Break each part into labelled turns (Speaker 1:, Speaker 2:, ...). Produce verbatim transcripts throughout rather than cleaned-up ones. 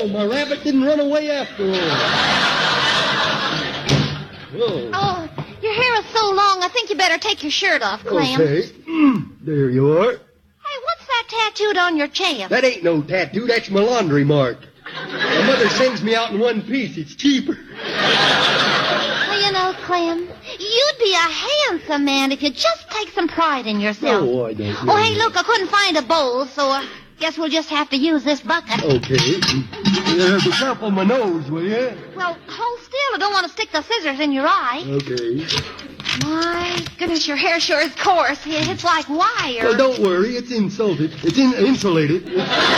Speaker 1: Oh, my rabbit didn't run away after all. Whoa.
Speaker 2: Oh, your hair is so long, I think you better take your shirt off, Clem.
Speaker 1: Okay. There you are.
Speaker 2: Hey, what's that tattooed on your chest?
Speaker 1: That ain't no tattoo. That's my laundry mark. My mother sends me out in one piece. It's cheaper.
Speaker 2: Well, you know, Clem, you'd be a handsome man if you'd just take some pride in yourself.
Speaker 1: Oh, I don't know.
Speaker 2: Oh, hey, look, I couldn't find a bowl, so I guess we'll just have to use this bucket.
Speaker 1: Okay. Uh, be careful my nose, will you?
Speaker 2: Well, hold still. I don't want to stick the scissors in your eye.
Speaker 1: Okay.
Speaker 2: My goodness, your hair sure is coarse. It's like wire.
Speaker 1: Well, don't worry. It's insulted. It's in- insulated.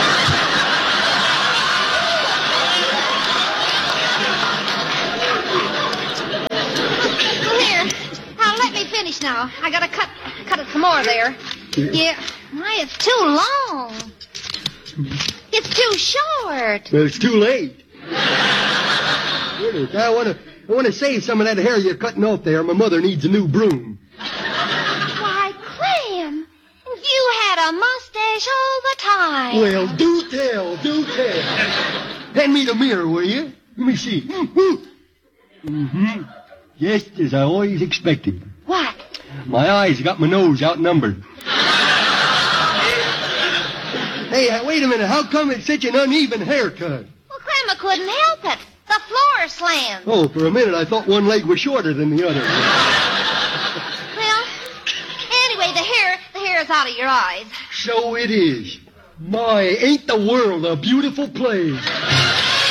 Speaker 2: Finish now. I gotta cut cut it some more there. Yeah. My, it's too long. It's too short.
Speaker 1: Well, it's too late. I want to I want to save some of that hair you're cutting off there. My mother needs a new broom.
Speaker 2: Why, Clem, you had a mustache all the time.
Speaker 1: Well, do tell, do tell. Hand me the mirror, will you? Let me see. Mm-hmm. Just as I always expected.
Speaker 2: What?
Speaker 1: My eyes got my nose outnumbered. Hey, wait a minute. How come it's such an uneven haircut?
Speaker 2: Well, Clem, I couldn't help it. The floor slammed.
Speaker 1: Oh, for a minute I thought one leg was shorter than the other.
Speaker 2: Well, anyway, the hair, the hair is out of your eyes.
Speaker 1: So it is. My, ain't the world a beautiful place?